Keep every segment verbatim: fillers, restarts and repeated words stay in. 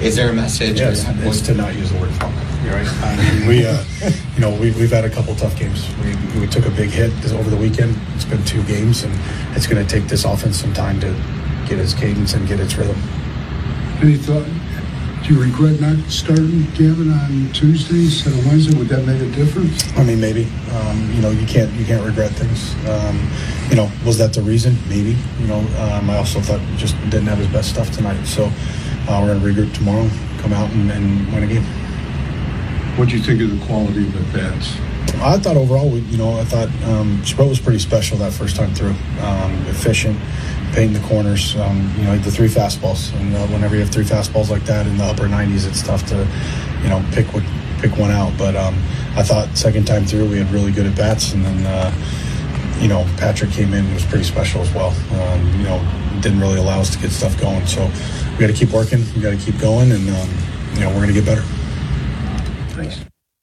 Is there a message? Yeah, it's, it's to not use the word funk. Right? I mean, we, uh, you know, we, we've had a couple tough games. We, we took a big hit this, over the weekend. It's been two games, and it's going to take this offense some time to get its cadence and get its rhythm. Any thought? Do you regret not starting Gavin on Tuesday instead of Wednesday? Would that make a difference? I mean, maybe. Um, you know, you can't you can't regret things. Um, you know, was that the reason? Maybe. You know, um, I also thought we just didn't have his best stuff tonight. So uh, we're going to regroup tomorrow, come out and, and win a game. What do you think of the quality of the bats? I thought overall, we, you know, I thought um, Sproat was pretty special that first time through. Um, efficient, painting the corners. Um, you know, the three fastballs, and uh, whenever you have three fastballs like that in the upper nineties, it's tough to, you know, pick what, pick one out. But um, I thought second time through we had really good at bats, and then uh, you know, Patrick came in and was pretty special as well. Um, you know, didn't really allow us to get stuff going. So we got to keep working. We got to keep going, and um, you know, we're going to get better. Thanks.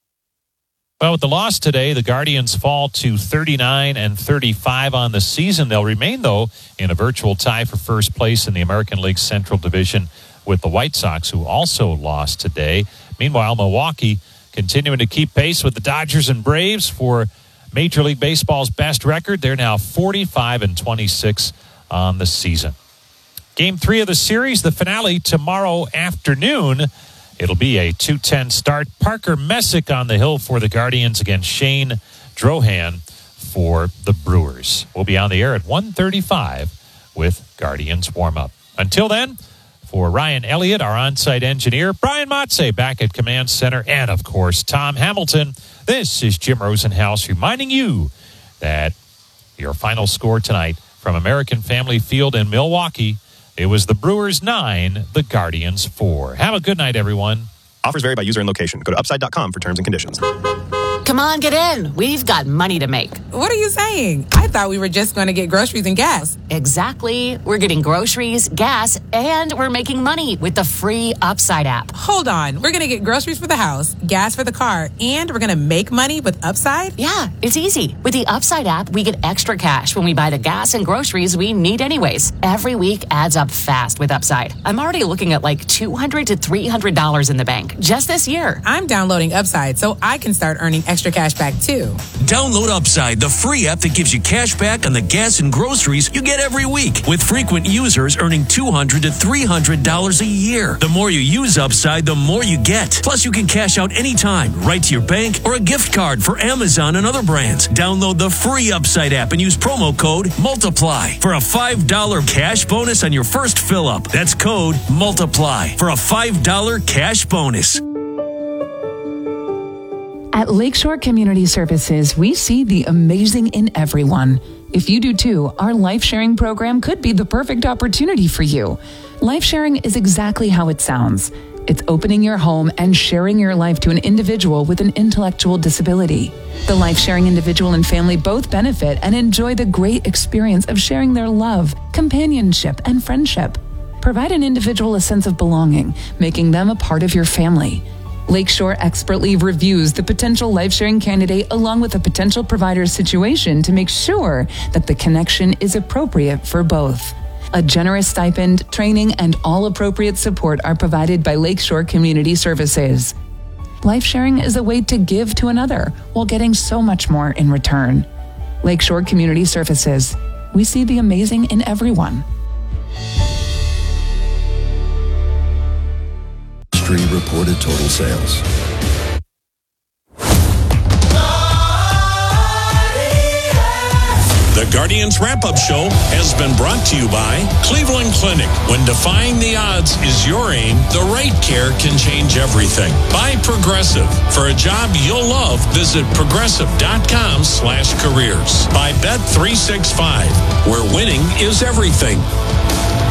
Well, with the loss today, the Guardians fall to thirty-nine and thirty-five on the season. They'll remain, though, in a virtual tie for first place in the American League Central Division with the White Sox, who also lost today. Meanwhile, Milwaukee continuing to keep pace with the Dodgers and Braves for Major League Baseball's best record. They're now forty-five and twenty-six on the season. Game three of the series, the finale tomorrow afternoon. It'll be a two ten start. Parker Messick on the hill for the Guardians against Shane Drohan for the Brewers. We'll be on the air at one thirty-five with Guardians warm-up. Until then, for Ryan Elliott, our on-site engineer, Brian Motze back at Command Center, and, of course, Tom Hamilton, this is Jim Rosenhaus reminding you that your final score tonight from American Family Field in Milwaukee, it was the Brewers nine, the Guardians four. Have a good night, everyone. Offers vary by user and location. Go to upside dot com for terms and conditions. Come on, get in. We've got money to make. What are you saying? I thought we were just going to get groceries and gas. Exactly. We're getting groceries, gas, and we're making money with the free Upside app. Hold on. We're going to get groceries for the house, gas for the car, and we're going to make money with Upside? Yeah, it's easy. With the Upside app, we get extra cash when we buy the gas and groceries we need anyways. Every week adds up fast with Upside. I'm already looking at like two hundred to three hundred dollars in the bank just this year. I'm downloading Upside so I can start earning extra cash back too. Download Upside, the free app that gives you cash back on the gas and groceries you get every week, with frequent users earning two hundred to three hundred dollars a year. The more you use Upside, the more you get. Plus, you can cash out anytime, right to your bank or a gift card for Amazon and other brands. Download the free Upside app and use promo code MULTIPLY for a five dollars cash bonus on your first fill-up. That's code MULTIPLY for a five dollars cash bonus. At Lakeshore Community Services, we see the amazing in everyone. If you do too, our life sharing program could be the perfect opportunity for you. Life sharing is exactly how it sounds. It's opening your home and sharing your life to an individual with an intellectual disability. The life sharing individual and family both benefit and enjoy the great experience of sharing their love, companionship, and friendship. Provide an individual a sense of belonging, making them a part of your family. Lakeshore expertly reviews the potential life-sharing candidate along with the potential provider's situation to make sure that the connection is appropriate for both. A generous stipend, training, and all appropriate support are provided by Lakeshore Community Services. Life-sharing is a way to give to another while getting so much more in return. Lakeshore Community Services. We see the amazing in everyone. Reported total sales. The Guardians Wrap-Up Show has been brought to you by Cleveland Clinic. When defying the odds is your aim, the right care can change everything. By Progressive. For a job you'll love, visit progressive.com slash careers. By Bet three sixty-five, where winning is everything.